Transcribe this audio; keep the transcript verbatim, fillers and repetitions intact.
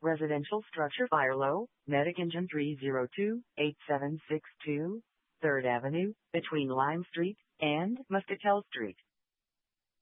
Residential structure fire low, medic engine three zero two, eight seven six two, third Avenue, between Lime Street and Muscatel Street.